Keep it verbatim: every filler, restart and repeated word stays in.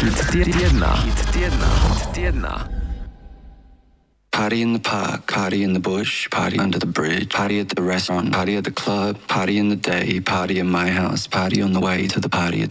Hit jedna. Hit jedna. Hit jedna. Party in the park, party in the bush, party under the bridge, party at the restaurant, party at the club, party in the day, party in my house, party on the way to the party at